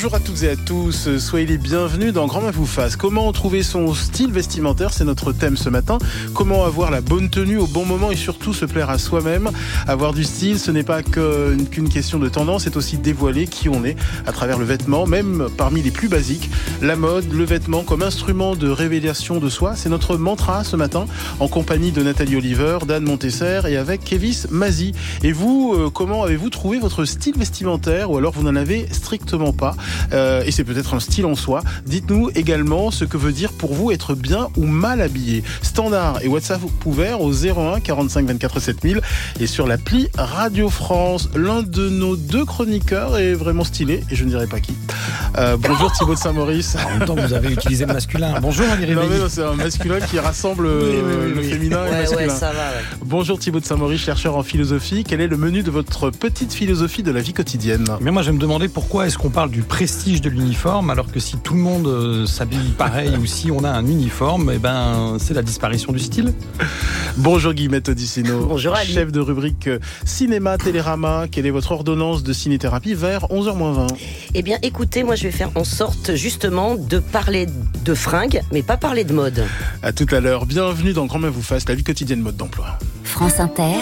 Bonjour à toutes et à tous, soyez les bienvenus dans Grand Main vous fasse. Comment trouver son style vestimentaire, c'est notre thème ce matin. Comment avoir la bonne tenue au bon moment et surtout se plaire à soi-même. Avoir du style, ce n'est pas qu'une question de tendance, c'est aussi dévoiler qui on est à travers le vêtement, même parmi les plus basiques. La mode, le vêtement comme instrument de révélation de soi, c'est notre mantra ce matin, en compagnie de Nathalie Oliver, d'Anne Montesser et avec Kévis Mazy. Et vous, comment avez-vous trouvé votre style vestimentaire ou alors vous n'en avez strictement pas? Et c'est peut-être un style en soi. Dites-nous également ce que veut dire pour vous être bien ou mal habillé. Standard et WhatsApp ouvert au 01 45 24 7000 et sur l'appli Radio France. L'un de nos deux chroniqueurs est vraiment stylé et je ne dirai pas qui. Bonjour Thibaut de Saint-Maurice. En même temps, vous avez utilisé le masculin. Bonjour Ali Réveillé. Non, c'est un masculin qui rassemble le féminin et le masculin. Ouais, ça va. Ouais. Bonjour Thibaut de Saint-Maurice, chercheur en philosophie. Quel est le menu de votre petite philosophie de la vie quotidienne? Mais moi, je me demandais pourquoi est-ce qu'on parle du prestige de l'uniforme alors que si tout le monde s'habille pareil ou si on a un uniforme, c'est la disparition du style. Bonjour Guillemette Odissino. Bonjour Ali. Chef de rubrique Cinéma Télérama. Quelle est votre ordonnance de ciné-thérapie vers 11h-20? Eh bien, écoutez, moi je vais faire en sorte justement de parler de fringues, mais pas parler de mode. À tout à l'heure. Bienvenue dans Grand Main vous fasse, la vie quotidienne mode d'emploi. France Inter.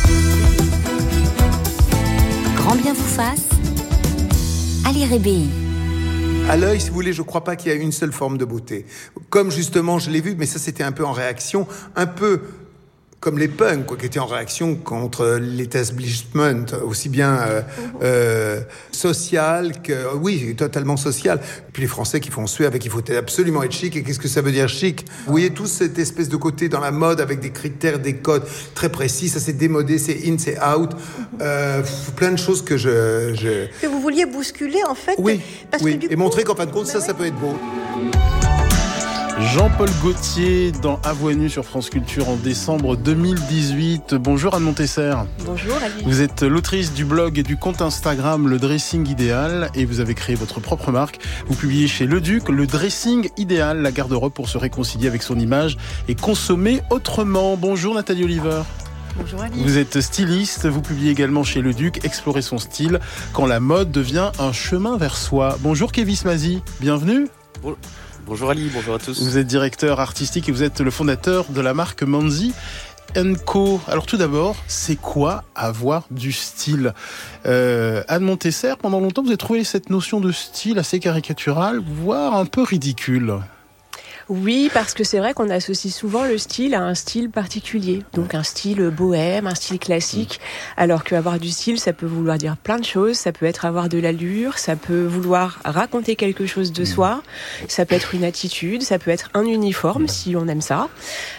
Grand bien vous fasse. Ali Réveillé. À l'œil, si vous voulez, je ne crois pas qu'il y a une seule forme de beauté. Comme justement, je l'ai vu, mais ça c'était un peu en réaction, un peu comme les punks, qui étaient en réaction contre l'établissement, aussi bien social que... Oui, totalement social. Puis les Français qui font suer avec il faut absolument être chic. Et qu'est-ce que ça veut dire chic? Vous voyez tous cette espèce de côté dans la mode avec des critères, des codes très précis. Ça c'est démodé, c'est in, c'est out. Plein de choses que Que vous vouliez bousculer en fait. Oui, parce oui. Que, du et coup, montrer qu'en fin de compte, ça peut être beau. Jean-Paul Gaultier dans À Voix Nue sur France Culture en décembre 2018. Bonjour Anne Montesser. Bonjour Ali. Vous êtes l'autrice du blog et du compte Instagram Le Dressing Idéal et vous avez créé votre propre marque. Vous publiez chez Le Duc Le Dressing Idéal, la garde-robe pour se réconcilier avec son image et consommer autrement. Bonjour Nathalie Oliver. Bonjour Ali. Vous êtes styliste, vous publiez également chez Le Duc Explorer son style quand la mode devient un chemin vers soi. Bonjour Kévis Mazy, bienvenue. Bonjour Ali, bonjour à tous. Vous êtes directeur artistique et vous êtes le fondateur de la marque Manzi & Co. Alors tout d'abord, c'est quoi avoir du style? Anne Montesser, pendant longtemps, vous avez trouvé cette notion de style assez caricaturale, voire un peu ridicule. Oui, parce que c'est vrai qu'on associe souvent le style à un style particulier. Donc un style bohème, un style classique. Alors qu'avoir du style, ça peut vouloir dire plein de choses. Ça peut être avoir de l'allure, ça peut vouloir raconter quelque chose de soi. Ça peut être une attitude, ça peut être un uniforme si on aime ça.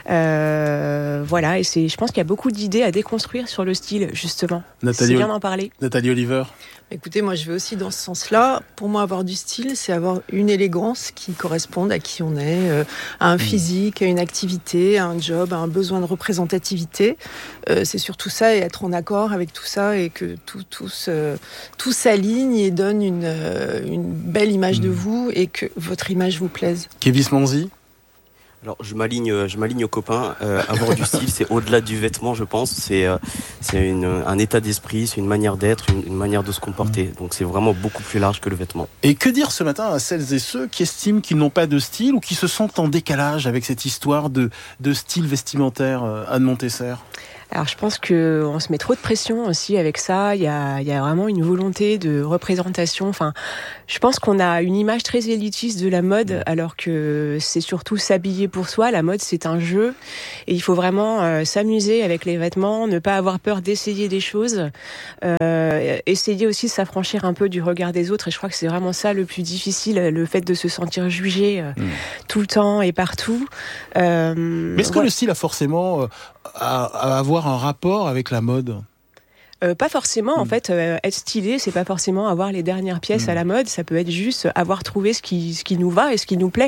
Voilà, et je pense qu'il y a beaucoup d'idées à déconstruire sur le style, justement. C'est bien d'en parler. Nathalie Oliver. Écoutez, moi je vais aussi dans ce sens-là. Pour moi, avoir du style, c'est avoir une élégance qui corresponde à qui on est, à un physique, à une activité, à un job, à un besoin de représentativité. C'est surtout ça, et être en accord avec tout ça, et que tout s'aligne et donne une belle image de vous, et que votre image vous plaise. Kévis Mazy. Alors je m'aligne aux copains. Avoir du style, c'est au-delà du vêtement, je pense. C'est un état d'esprit, c'est une manière d'être, une manière de se comporter. Donc c'est vraiment beaucoup plus large que le vêtement. Et que dire ce matin à celles et ceux qui estiment qu'ils n'ont pas de style ou qui se sentent en décalage avec cette histoire de style vestimentaire, Anne Montesser? Alors je pense qu'on se met trop de pression aussi avec ça. Il y a vraiment une volonté de représentation. Enfin, je pense qu'on a une image très élitiste de la mode, alors que c'est surtout s'habiller pour soi. La mode, c'est un jeu, et il faut vraiment s'amuser avec les vêtements, ne pas avoir peur d'essayer des choses, essayer aussi de s'affranchir un peu du regard des autres. Et je crois que c'est vraiment ça le plus difficile, le fait de se sentir jugé tout le temps et partout. Mais est-ce que le style a forcément à avoir un rapport avec la mode? Pas forcément, en fait, être stylé, c'est pas forcément avoir les dernières pièces à la mode, ça peut être juste avoir trouvé ce qui nous va et ce qui nous plaît.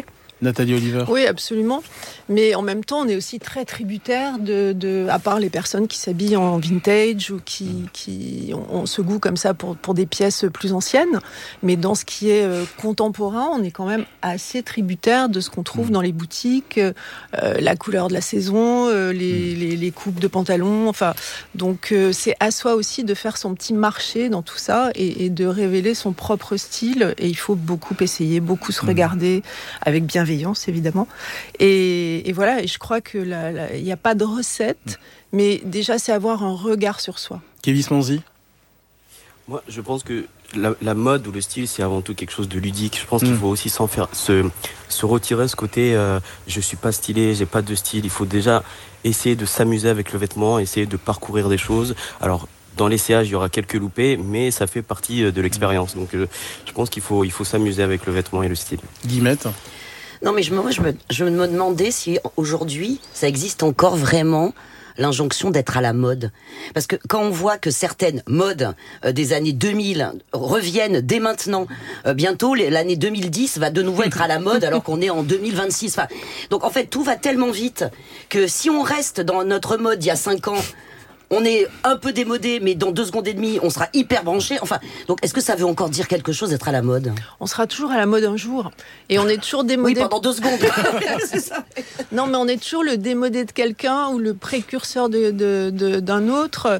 Nathalie Oliver. Oui, absolument. Mais en même temps, on est aussi très tributaire à part les personnes qui s'habillent en vintage ou qui ont ce goût comme ça pour des pièces plus anciennes. Mais dans ce qui est contemporain, on est quand même assez tributaire de ce qu'on trouve dans les boutiques, la couleur de la saison, les coupes de pantalons. Enfin, donc c'est à soi aussi de faire son petit marché dans tout ça et de révéler son propre style. Et il faut beaucoup essayer, beaucoup se regarder avec bienveillance, évidemment. Et voilà, et je crois que il n'y a pas de recette, mais déjà, c'est avoir un regard sur soi. Kevin Smanzi. Moi, je pense que la mode ou le style, c'est avant tout quelque chose de ludique. Je pense qu'il faut aussi se retirer ce côté je suis pas stylé, j'ai pas de style. Il faut déjà essayer de s'amuser avec le vêtement, essayer de parcourir des choses. Alors, dans l'essayage, il y aura quelques loupés, mais ça fait partie de l'expérience. Donc, je pense qu'il faut s'amuser avec le vêtement et le style. Guillemette. Non, mais je me demandais si aujourd'hui, ça existe encore vraiment l'injonction d'être à la mode. Parce que quand on voit que certaines modes des années 2000 reviennent dès maintenant, bientôt l'année 2010 va de nouveau être à la mode alors qu'on est en 2026. Enfin, donc en fait, tout va tellement vite que si on reste dans notre mode d'il y a 5 ans, on est un peu démodé, mais dans 2 secondes et demie, on sera hyper branché. Enfin, donc, est-ce que ça veut encore dire quelque chose d'être à la mode ? On sera toujours à la mode un jour. Et on est toujours démodé. Oui, pendant 2 secondes. C'est ça. Non, mais on est toujours le démodé de quelqu'un ou le précurseur d'un autre.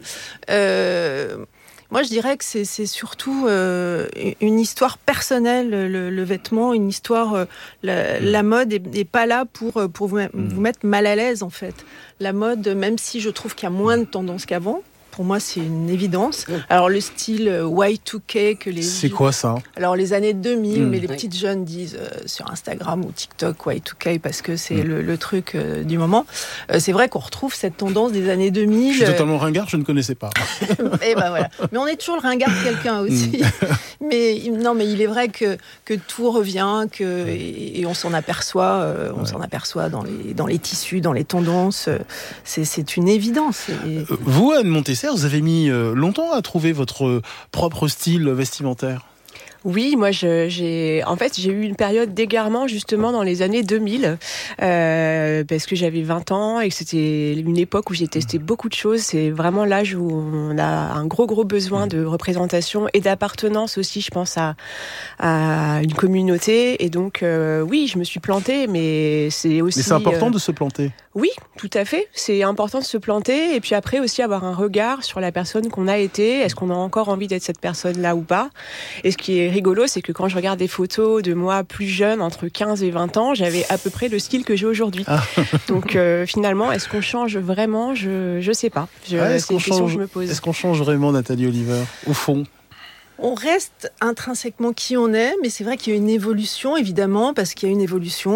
Moi, je dirais que c'est surtout une histoire personnelle, le vêtement, une histoire. La mode est pas là pour vous mettre mal à l'aise, en fait. La mode, même si je trouve qu'il y a moins de tendance qu'avant, pour moi, c'est une évidence. Alors, le style Y2K que les... C'est quoi ça ? Alors, les années 2000, mais les petites jeunes disent sur Instagram ou TikTok Y2K parce que c'est le truc du moment. C'est vrai qu'on retrouve cette tendance des années 2000. Je suis totalement ringard, je ne connaissais pas. Et ben voilà. Mais on est toujours le ringard de quelqu'un aussi. Mais il est vrai que tout revient, et on s'en aperçoit. On s'en aperçoit dans les tissus, dans les tendances. C'est une évidence. Vous, Anne Montesser, vous avez mis longtemps à trouver votre propre style vestimentaire. Oui, moi j'ai eu une période d'égarement justement dans les années 2000 parce que j'avais 20 ans et que c'était une époque où j'ai testé beaucoup de choses. C'est vraiment l'âge où on a un gros besoin de représentation et d'appartenance aussi, je pense à une communauté. Et donc oui, je me suis plantée, mais c'est aussi... Mais c'est important de se planter. Oui, tout à fait. C'est important de se planter et puis après aussi avoir un regard sur la personne qu'on a été. Est-ce qu'on a encore envie d'être cette personne-là ou pas ? Et ce qui est rigolo, c'est que quand je regarde des photos de moi plus jeune, entre 15 et 20 ans, j'avais à peu près le style que j'ai aujourd'hui. Donc finalement, est-ce qu'on change vraiment ? Je sais pas. C'est une question que je me pose. Est-ce qu'on change vraiment, Nathalie Oliver, au fond ? On reste intrinsèquement qui on est, mais c'est vrai qu'il y a une évolution, évidemment, parce qu'il y a une évolution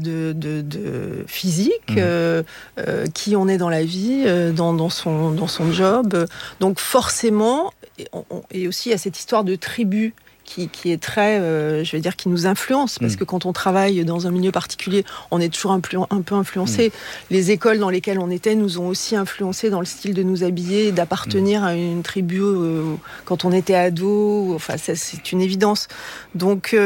de physique, qui on est dans la vie, dans son job. Donc forcément, et aussi il y a cette histoire de tribu qui est très, qui nous influence, parce que quand on travaille dans un milieu particulier, on est toujours un peu influencé. Les écoles dans lesquelles on était nous ont aussi influencé dans le style de nous habiller, d'appartenir à une tribu quand on était ado. Enfin, ça, c'est une évidence. Donc,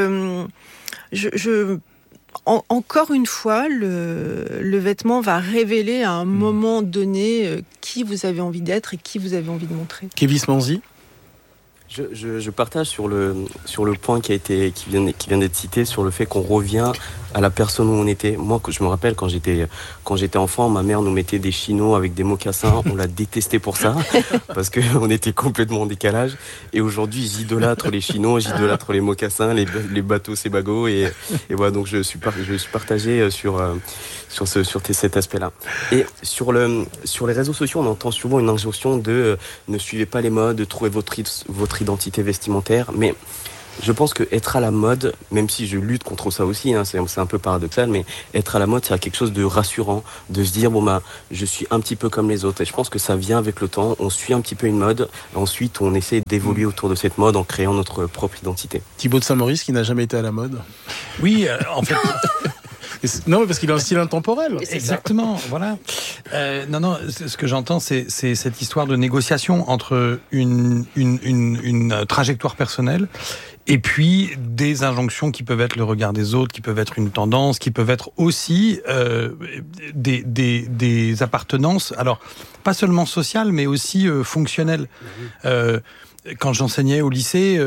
encore une fois, le vêtement va révéler à un moment donné qui vous avez envie d'être et qui vous avez envie de montrer. Kevin Smanzi. Je partage sur le point qui vient d'être cité, sur le fait qu'on revient à la personne où on était. Moi, je me rappelle quand j'étais enfant, ma mère nous mettait des chinos avec des mocassins. On l'a détesté pour ça parce que on était complètement en décalage. Et aujourd'hui, j'idolâtre les chinos, j'idolâtre les mocassins, les bateaux, ces bagots. Et voilà, donc je suis partagé sur cet aspect-là. Et sur les réseaux sociaux, on entend souvent une injonction de ne suivez pas les modes, trouvez votre identité vestimentaire, mais je pense que être à la mode, même si je lutte contre ça aussi, c'est un peu paradoxal, mais être à la mode, c'est quelque chose de rassurant, de se dire je suis un petit peu comme les autres. Et je pense que ça vient avec le temps. On suit un petit peu une mode, ensuite on essaie d'évoluer autour de cette mode en créant notre propre identité. Thibaut de Saint-Maurice qui n'a jamais été à la mode. Oui, en fait. Non, mais parce qu'il a un style intemporel. Exactement, voilà. Non, ce que j'entends, c'est cette histoire de négociation entre une trajectoire personnelle et puis des injonctions qui peuvent être le regard des autres, qui peuvent être une tendance, qui peuvent être aussi des appartenances, alors pas seulement sociales, mais aussi fonctionnelles. Quand j'enseignais au lycée,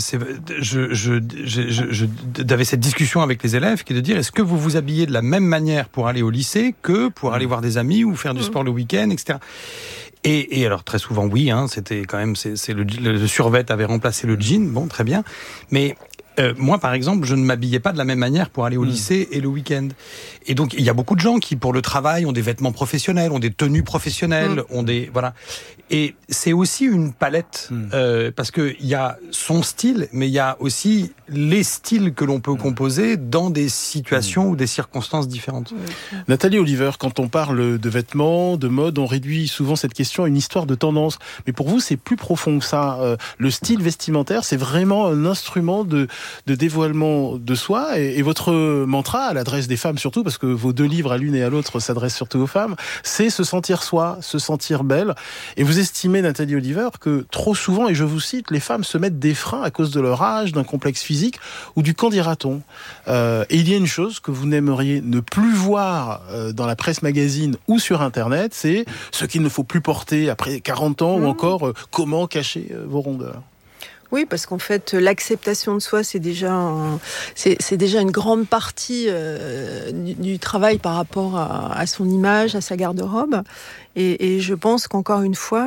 j'avais cette discussion avec les élèves qui est de dire, est-ce que vous vous habillez de la même manière pour aller au lycée que pour aller voir des amis ou faire du sport le week-end, etc. Et alors très souvent oui, c'était quand même le survêt avait remplacé le jean, bon très bien, mais moi, par exemple, je ne m'habillais pas de la même manière pour aller au lycée et le week-end. Et donc, il y a beaucoup de gens qui, pour le travail, ont des vêtements professionnels, ont des tenues professionnelles, ont des voilà. Et c'est aussi une palette parce que il y a son style, mais il y a aussi les styles que l'on peut composer dans des situations ou des circonstances différentes. Nathalie Oliver, quand on parle de vêtements, de mode, on réduit souvent cette question à une histoire de tendance. Mais pour vous, c'est plus profond que ça. Le style vestimentaire, c'est vraiment un instrument de dévoilement de soi, et votre mantra à l'adresse des femmes surtout, parce que vos 2 livres à l'une et à l'autre s'adressent surtout aux femmes, c'est se sentir soi, se sentir belle. Et vous estimez, Nathalie Oliver, que trop souvent, et je vous cite, les femmes se mettent des freins à cause de leur âge, d'un complexe physique ou du qu'en dira-t-on. Et il y a une chose que vous n'aimeriez ne plus voir dans la presse magazine ou sur Internet, c'est ce qu'il ne faut plus porter après 40 ans ou encore comment cacher vos rondeurs. Oui, parce qu'en fait, l'acceptation de soi, c'est déjà une grande partie du travail par rapport à son image, à sa garde-robe. Et je pense qu'encore une fois,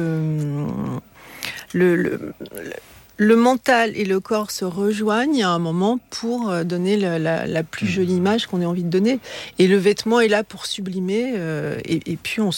le mental et le corps se rejoignent à un moment pour donner la plus jolie image qu'on ait envie de donner. Et le vêtement est là pour sublimer. Et puis on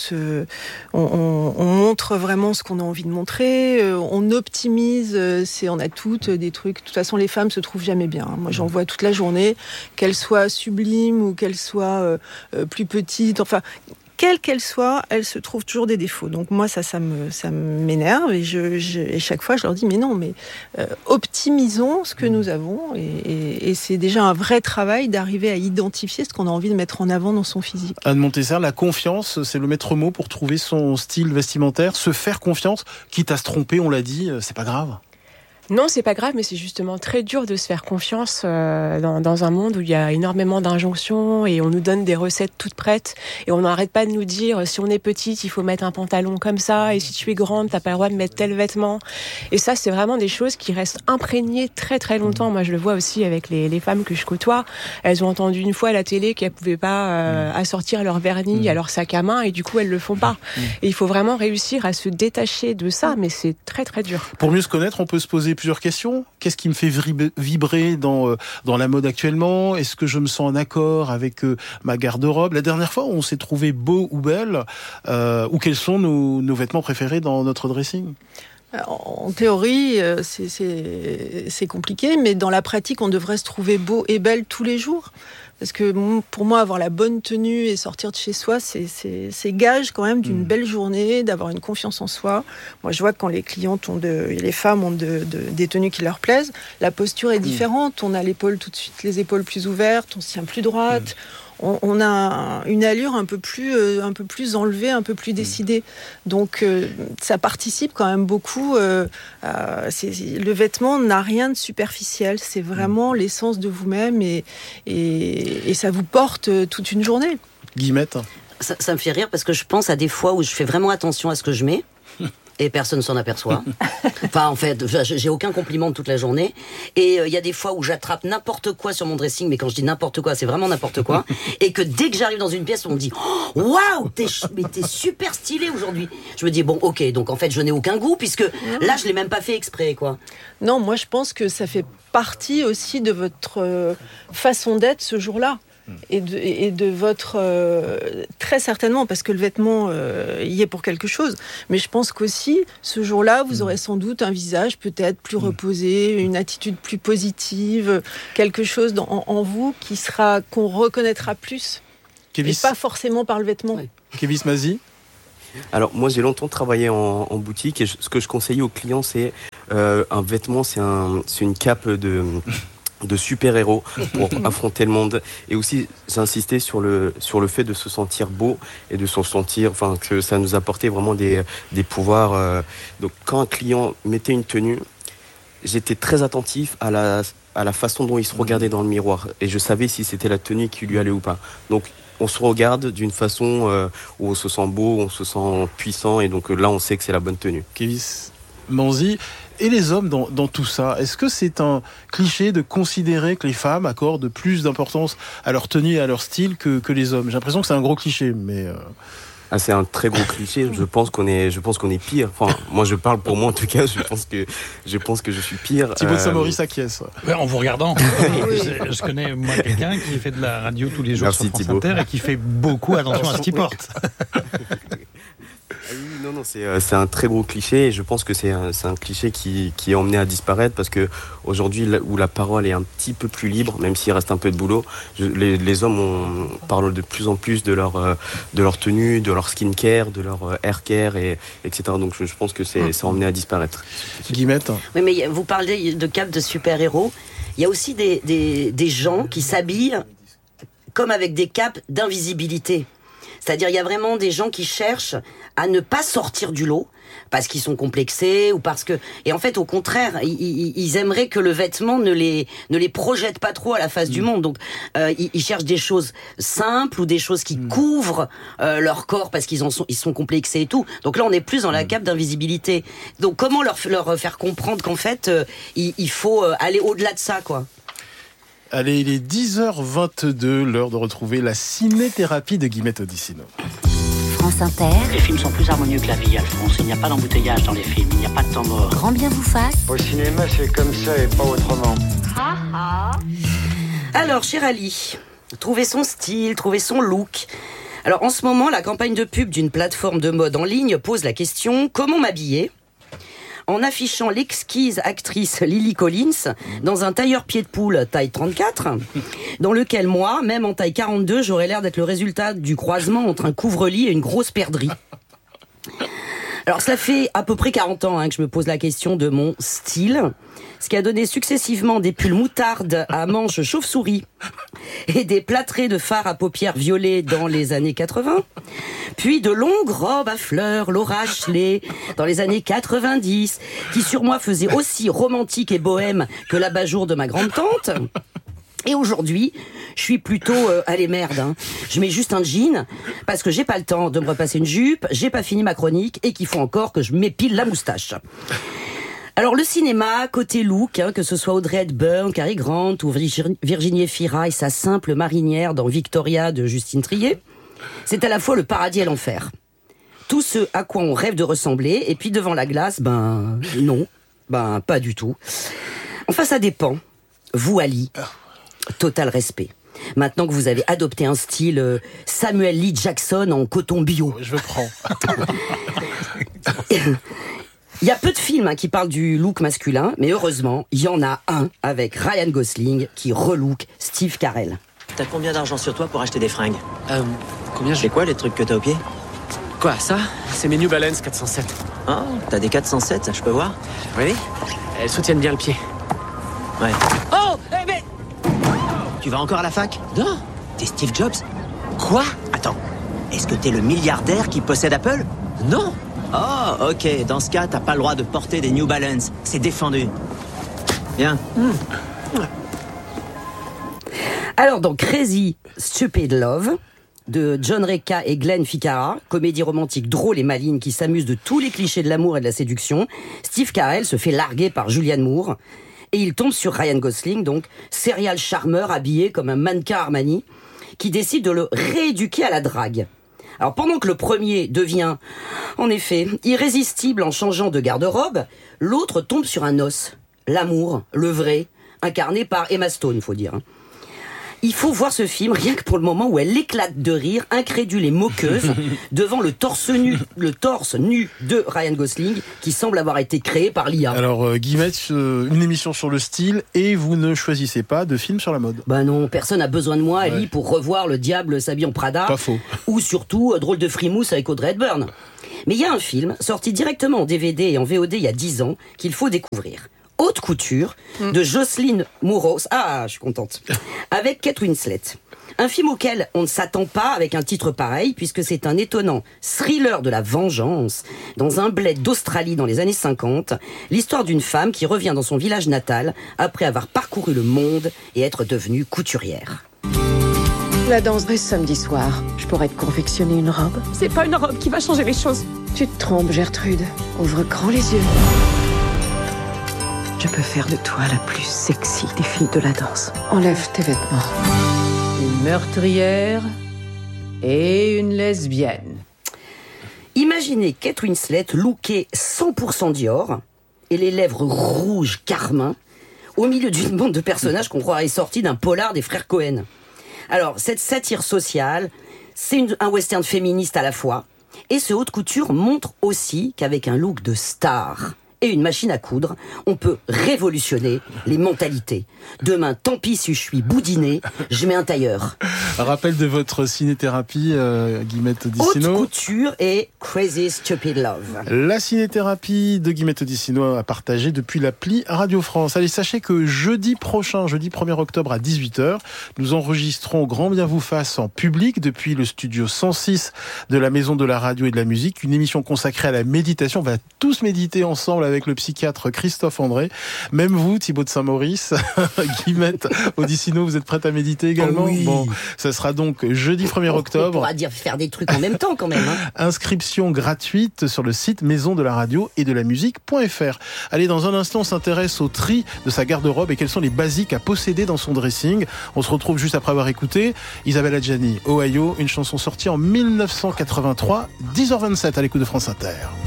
montre vraiment ce qu'on a envie de montrer. On optimise. On a toutes des trucs. De toute façon, les femmes se trouvent jamais bien. Moi, j'en vois toute la journée, qu'elles soient sublimes ou qu'elles soient plus petites. Enfin, quelle qu'elle soit, elle se trouve toujours des défauts. Donc moi, ça m'énerve et chaque fois, je leur dis, mais non, optimisons ce que nous avons et c'est déjà un vrai travail d'arriver à identifier ce qu'on a envie de mettre en avant dans son physique. Anne Montesser, la confiance, c'est le maître mot pour trouver son style vestimentaire, se faire confiance, quitte à se tromper, on l'a dit, c'est pas grave. Non, c'est pas grave, mais c'est justement très dur de se faire confiance dans un monde où il y a énormément d'injonctions et on nous donne des recettes toutes prêtes et on n'arrête pas de nous dire si on est petite, il faut mettre un pantalon comme ça et si tu es grande, t'as pas le droit de mettre tel vêtement. Et ça, c'est vraiment des choses qui restent imprégnées très très longtemps. Moi, je le vois aussi avec les femmes que je côtoie. Elles ont entendu une fois à la télé qu'elles pouvaient pas assortir leur vernis à leur sac à main et du coup, elles le font pas. Et il faut vraiment réussir à se détacher de ça, mais c'est très très dur. Pour mieux se connaître, on peut se poser plusieurs questions. Qu'est-ce qui me fait vibrer dans la mode actuellement ? Est-ce que je me sens en accord avec ma garde-robe ? La dernière fois, on s'est trouvé beau ou belle, ou quels sont nos vêtements préférés dans notre dressing ? En théorie, c'est compliqué, mais dans la pratique, on devrait se trouver beau et belle tous les jours. Parce que pour moi, avoir la bonne tenue et sortir de chez soi, c'est gage quand même d'une belle journée, d'avoir une confiance en soi. Moi, je vois que quand les clientes les femmes ont des tenues qui leur plaisent, la posture est différente. On a l'épaule tout de suite, les épaules plus ouvertes, on se tient plus droite. On a une allure un peu plus enlevée, un peu plus décidée. Donc, ça participe quand même beaucoup. Le vêtement n'a rien de superficiel. C'est vraiment l'essence de vous-même et ça vous porte toute une journée. Guillemette. Ça me fait rire parce que je pense à des fois où je fais vraiment attention à ce que je mets. Et personne s'en aperçoit. Enfin, en fait, j'ai aucun compliment de toute la journée. Et il y a des fois où j'attrape n'importe quoi sur mon dressing, mais quand je dis n'importe quoi, c'est vraiment n'importe quoi. Et que dès que j'arrive dans une pièce, on me dit « Waouh, t'es super stylé aujourd'hui !» Je me dis « Bon, ok, donc en fait, je n'ai aucun goût, puisque là, je l'ai même pas fait exprès, quoi. » Non, moi, je pense que ça fait partie aussi de votre façon d'être ce jour-là. Et de votre très certainement, parce que le vêtement y est pour quelque chose, mais je pense qu'aussi ce jour-là vous aurez sans doute un visage peut-être plus reposé, une attitude plus positive, quelque chose en vous qu'on reconnaîtra plus, et pas forcément par le vêtement. Kévis Mazi. Alors moi j'ai longtemps travaillé en boutique et ce que je conseille aux clients c'est un vêtement, c'est une cape super-héros pour affronter le monde. Et aussi, j'insistais sur le fait de se sentir beau et de se sentir, enfin, que ça nous apportait vraiment des pouvoirs. Donc, quand un client mettait une tenue, j'étais très attentif à la façon dont il se regardait dans le miroir. Et je savais si c'était la tenue qui lui allait ou pas. Donc, on se regarde d'une façon où on se sent beau, on se sent puissant. Et donc là, on sait que c'est la bonne tenue. Kévis Manzi. Et les hommes dans tout ça, est-ce que c'est un cliché de considérer que les femmes accordent plus d'importance à leur tenue et à leur style que les hommes? J'ai l'impression que c'est un gros cliché, mais... Ah, c'est un très gros cliché. Je pense qu'on est pire. Enfin, moi, je parle pour moi en tout cas. Je pense que je suis pire. Thibaut de Saint-Maurice s'acquiesce. Ouais, en vous regardant, je connais moi quelqu'un qui fait de la radio tous les jours sur France Inter et qui fait beaucoup attention à ce qu'il porte. Non, c'est un très gros cliché et je pense que c'est un cliché qui est emmené à disparaître parce que aujourd'hui où la parole est un petit peu plus libre, même s'il reste un peu de boulot, les hommes parlent de plus en plus de leur tenue, de leur skincare, de leur hair care etc. Donc je pense que c'est emmené à disparaître. Guillemette. Oui, mais vous parlez de cap de super-héros. Il y a aussi des gens qui s'habillent comme avec des capes d'invisibilité. C'est-à-dire, il y a vraiment des gens qui cherchent à ne pas sortir du lot parce qu'ils sont complexés ou parce que... Et en fait, au contraire, ils aimeraient que le vêtement ne les projette pas trop à la face du monde. Donc, ils cherchent des choses simples ou des choses qui couvrent leur corps parce qu'ils sont complexés et tout. Donc là, on est plus dans la cape d'invisibilité. Donc, comment leur faire comprendre qu'en fait, il faut aller au-delà de ça, quoi? Allez, il est 10h22, l'heure de retrouver la ciné-thérapie de Guillemette Odissino. France Inter. Les films sont plus harmonieux que la vie, Alphonse. Il n'y a pas d'embouteillage dans les films, il n'y a pas de temps mort. Grand bien vous fasse. Au cinéma, c'est comme ça et pas autrement. Alors, cher Ali, trouver son style, trouver son look. Alors, en ce moment, la campagne de pub d'une plateforme de mode en ligne pose la question « Comment m'habiller ?» en affichant l'exquise actrice Lily Collins dans un tailleur pied de poule taille 34, dans lequel moi, même en taille 42, j'aurais l'air d'être le résultat du croisement entre un couvre-lit et une grosse perdrix. Alors, ça fait à peu près 40 ans que je me pose la question de mon style, ce qui a donné successivement des pulls moutarde à manches chauve-souris et des plâtrés de fard à paupières violets dans les années 80, puis de longues robes à fleurs Laura Ashley dans les années 90, qui sur moi faisaient aussi romantique et bohème que l'abat-jour de ma grande-tante. Et aujourd'hui, je suis plutôt allez merde. Je mets juste un jean parce que j'ai pas le temps de me repasser une jupe, j'ai pas fini ma chronique et qu'il faut encore que je m'épile la moustache. Alors le cinéma, côté look, que ce soit Audrey Hepburn, Cary Grant ou Virginie Efira et sa simple marinière dans Victoria de Justine Triet, c'est à la fois le paradis et l'enfer. Tout ce à quoi on rêve de ressembler et puis devant la glace, non, pas du tout. Enfin ça dépend. Vous Ali, total respect. Maintenant que vous avez adopté un style Samuel Lee Jackson en coton bio. Je prends. Il y a peu de films qui parlent du look masculin, mais heureusement, il y en a un avec Ryan Gosling qui relook Steve Carell. T'as combien d'argent sur toi pour acheter des fringues? Combien C'est quoi les trucs que t'as au pied? Quoi, ça? C'est mes New Balance 407. Ah, t'as des 407, ça je peux voir? Oui? Elles soutiennent bien le pied. Ouais. Oh! Eh mais... Tu vas encore à la fac? Non! T'es Steve Jobs? Quoi? Attends, est-ce que t'es le milliardaire qui possède Apple? Non! Oh, ok, dans ce cas, t'as pas le droit de porter des New Balance. C'est défendu. Bien. Alors, dans Crazy Stupid Love, de John Reca et Glenn Ficarra, comédie romantique drôle et maligne qui s'amuse de tous les clichés de l'amour et de la séduction, Steve Carell se fait larguer par Julianne Moore et il tombe sur Ryan Gosling, donc serial charmeur habillé comme un mannequin Armani, qui décide de le rééduquer à la drague. Alors pendant que le premier devient, en effet, irrésistible en changeant de garde-robe, l'autre tombe sur un os, l'amour, le vrai, incarné par Emma Stone, faut dire. Il faut voir ce film rien que pour le moment où elle éclate de rire, incrédule et moqueuse, devant le torse nu de Ryan Gosling, qui semble avoir été créé par l'IA. Alors Guillemette, une émission sur le style, et vous ne choisissez pas de film sur la mode? Bah non, personne n'a besoin de moi, Ali, pour revoir Le Diable s'habille en Prada. Pas faux. Ou surtout Drôle de frimousse avec Audrey Hepburn. Mais il y a un film, sorti directement en DVD et en VOD il y a 10 ans, qu'il faut découvrir. Haute couture de Jocelyne Mouros. Ah, je suis contente. Avec Kate Winslet. Un film auquel on ne s'attend pas avec un titre pareil, puisque c'est un étonnant thriller de la vengeance. Dans un bled d'Australie dans les années 50, l'histoire d'une femme qui revient dans son village natal après avoir parcouru le monde et être devenue couturière. La danserai samedi soir. Je pourrais te confectionner une robe. C'est pas une robe qui va changer les choses. Tu te trompes, Gertrude. Ouvre grand les yeux. Je peux faire de toi la plus sexy des filles de la danse. Enlève tes vêtements. Une meurtrière et une lesbienne. Imaginez Kate Winslet lookée 100% Dior et les lèvres rouges carmin au milieu d'une bande de personnages qu'on croirait sortis d'un polar des frères Cohen. Alors, cette satire sociale, c'est un western féministe à la fois. Et ce haute couture montre aussi qu'avec un look de star et une machine à coudre, on peut révolutionner les mentalités. Demain, tant pis si je suis boudiné, je mets un tailleur. Un rappel de votre cinéthérapie, Guillemette Odissino. Haute couture et Crazy Stupid Love. La cinéthérapie de Guillemette Odissino à partager depuis l'appli Radio France. Allez, sachez que jeudi prochain, jeudi 1er octobre à 18h, nous enregistrons Grand Bien vous fasse en public depuis le studio 106 de la Maison de la Radio et de la Musique, une émission consacrée à la méditation. On va tous méditer ensemble avec le psychiatre Christophe André. Même vous, Thibaut de Saint-Maurice, Guillemette Odissino, vous êtes prête à méditer également? Oh oui. Bon, ça sera donc jeudi 1er octobre. On pourra dire faire des trucs en même temps quand même. Inscription gratuite sur le site maison de la radio et de la musique.fr. Allez, dans un instant, on s'intéresse au tri de sa garde-robe et quels sont les basiques à posséder dans son dressing. On se retrouve juste après avoir écouté Isabelle Adjani, Ohio, une chanson sortie en 1983, 10h27 à l'écoute de France Inter.